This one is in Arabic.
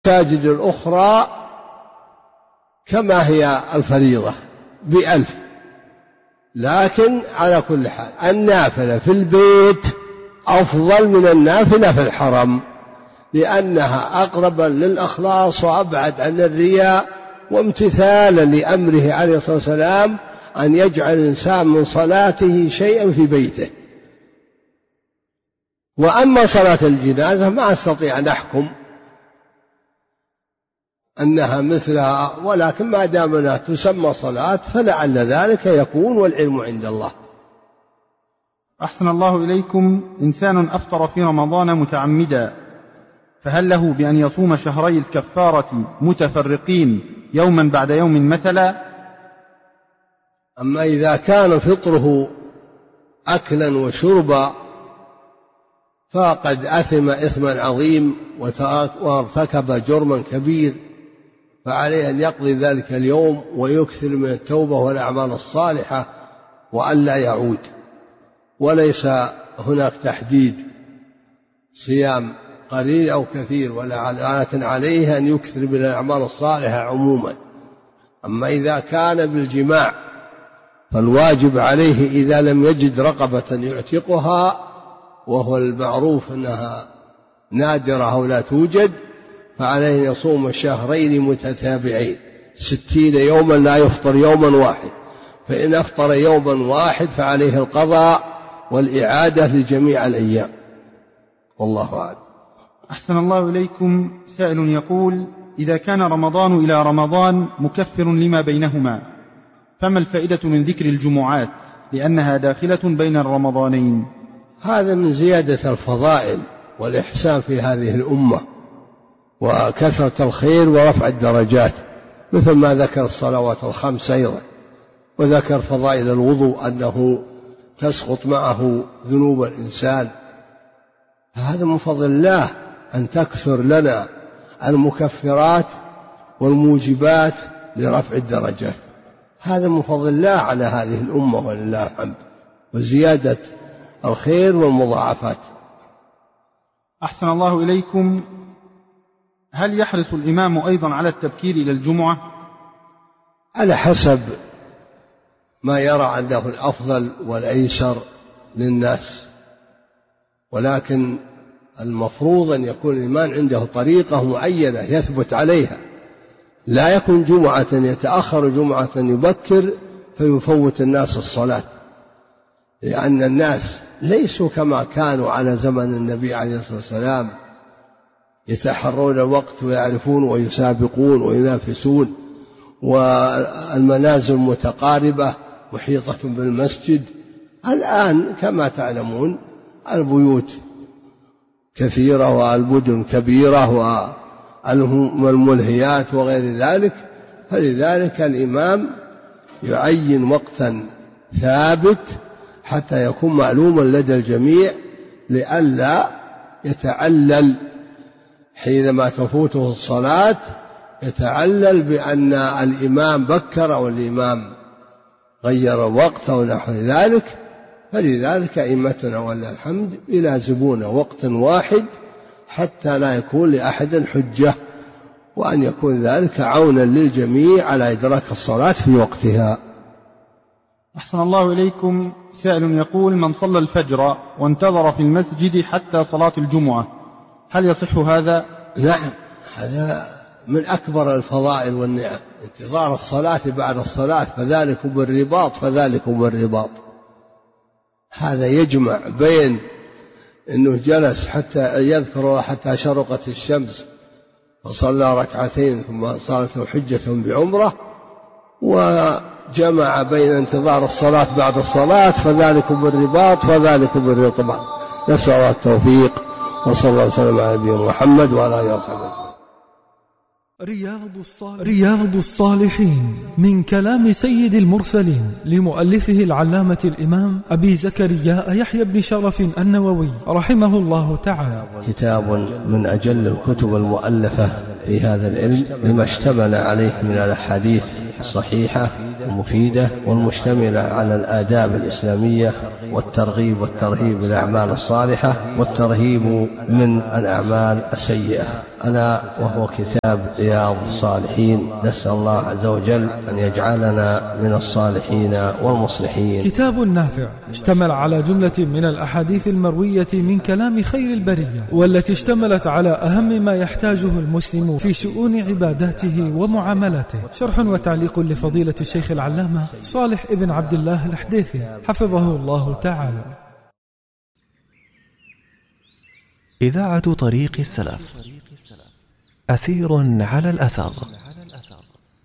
المساجد الأخرى كما هي الفريضة ب1000، لكن على كل حال النافلة في البيت أفضل من النافلة في الحرم، لأنها أقرب للإخلاص وأبعد عن الرياء، وامتثالا لأمره عليه الصلاة والسلام أن يجعل الإنسان من صلاته شيئا في بيته. وأما صلاة الجنازة ما أستطيع أن أحكم أنها مثلها، ولكن ما دام أنها تسمى صلاة فلعل ذلك يكون، والعلم عند الله. أحسن الله إليكم. إنسان أفطر في رمضان متعمدا، فهل له بأن يصوم شهري الكفارة متفرقين يوما بعد يوم مثلا؟ أما إذا كان فطره أكلا وشربا فقد أثم إثما عظيم وارتكب جرما كبير، فعليه أن يقضي ذلك اليوم ويكثر من التوبة والأعمال الصالحة وألا يعود. وليس هناك تحديد صيام قليل أو كثير، ولكن عليه أن يكثر من الأعمال الصالحة عموما. أما إذا كان بالجماع فالواجب عليه إذا لم يجد رقبة يعتقها، وهو المعروف أنها نادرة أو لا توجد، فعليه أن يصوم شهرين متتابعين 60 يوما لا يفطر يوما واحد، فإن أفطر يوما واحد فعليه القضاء والإعادة لجميع الأيام، والله أعلم. أحسن الله إليكم. سائل يقول: إذا كان رمضان إلى رمضان مكفر لما بينهما، فما الفائدة من ذكر الجمعات لأنها داخلة بين الرمضانين؟ هذا من زيادة الفضائل والإحسان في هذه الأمة وكثرة الخير ورفع الدرجات، مثل ما ذكر الصلوات الخمس أيضا، وذكر فضائل الوضوء أنه تسقط معه ذنوب الإنسان. هذا من فضل الله أن تكثر لنا المكفرات والموجبات لرفع الدرجات، هذا من فضل الله على هذه الأمة ولله الحمد، وزيادة الخير والمضاعفات. أحسن الله إليكم. هل يحرص الإمام أيضا على التبكير إلى الجمعة؟ على حسب ما يرى أنه الأفضل والأيسر للناس، ولكن المفروض أن يكون الإمام عنده طريقة معينة يثبت عليها، لا يكون جمعة يتأخر جمعة يبكر فيفوت الناس الصلاة، لأن الناس ليسوا كما كانوا على زمن النبي عليه الصلاة والسلام يتحرون الوقت ويعرفون ويسابقون وينافسون، والمنازل متقاربة محيطة بالمسجد. الآن كما تعلمون البيوت كثيرة والمدن كبيرة والملهيات وغير ذلك، فلذلك الإمام يعين وقتا ثابت حتى يكون معلوما لدى الجميع، لئلا يتعلل حينما تفوته الصلاة يتعلل بأن الإمام بكر أو الإمام غير الوقت أو نحو ذلك. فلذلك أئمتنا ولله الحمد يلازمون وقت واحد حتى لا يكون لأحد حجة، وأن يكون ذلك عونا للجميع على إدراك الصلاة في وقتها. أحسن الله إليكم. سائل يقول: من صلى الفجر وانتظر في المسجد حتى صلاة الجمعة هل يصح هذا؟ نعم، هذا من أكبر الفضائل والنعم، انتظار الصلاة بعد الصلاة، فذلك بالرباط. هذا يجمع بين أنه جلس حتى يذكر الله حتى شرقت الشمس وصلى ركعتين ثم صارت حجة بعمرة، وجمع بين انتظار الصلاة بعد الصلاة، فذلك بالرباط. نسأل الله التوفيق، وصلى الله وسلم على نبينا محمد وعلى آله وصحبه. رياض الصالحين من كلام سيد المرسلين لمؤلفه العلامة الإمام أبي زكريا يحيى بن شرف النووي رحمه الله تعالى. كتاب من أجل الكتب المؤلفة في هذا العلم لما اشتمل عليه من الأحاديث الصحيحة المفيدة والمشتملة على الآداب الإسلامية والترغيب والترهيب بالأعمال الصالحة والترهيب من الأعمال السيئة، ألا وهو كتاب رياض الصالحين. نسأل الله عز وجل أن يجعلنا من الصالحين والمصلحين. كتاب نافع اشتمل على جملة من الأحاديث المروية من كلام خير البرية، والتي اشتملت على أهم ما يحتاجه المسلم في شؤون عباداته ومعاملاته. شرح وتعليق لفضيلة الشيخ العلامة صالح ابن عبد الله الحديثي حفظه الله تعالى. إذاعة طريق السلف، أثير على الأثر.